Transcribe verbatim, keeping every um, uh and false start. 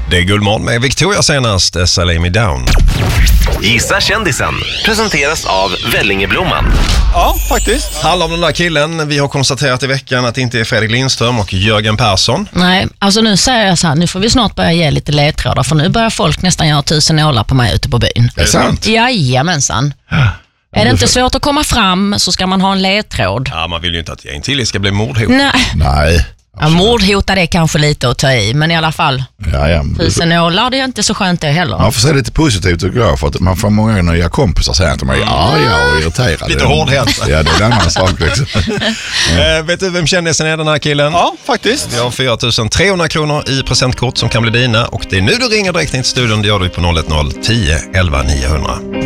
Det är Guldmorgon med Victoria senast, S L A Me Down. Gissa kändisen presenteras av Vellingeblomman. Ja, faktiskt. Handlar om den där killen. Vi har konstaterat i veckan att det inte är Fredrik Lindström och Jörgen Persson. Nej, alltså nu säger jag så här, nu får vi snart börja ge lite ledtrådar, för nu börjar folk nästan göra tusen nålar på mig ute på byn. Är det sant? Jajamensan. Är det inte svårt att komma fram så ska man ha en ledtråd. Ja, man vill ju inte att en till ska bli mordhot. Nej. Nej. Ja, mordhota det är kanske lite att ta i, men i alla fall. Ja, ja. Tusen nålar, det är inte så skönt det heller. Man får se lite positivt och glad för att man får många nya kompisar säga att de är arga och irriterade. Lite hårdhänta. Ja, det är en annan sak liksom. eh, vet du vem kändisen är, den här killen? Ja, faktiskt. Vi har fyra tusen trehundra kronor i presentkort som kan bli dina, och det är nu du ringer direkt in till studion. Det gör du på noll ett noll tio elva niohundra.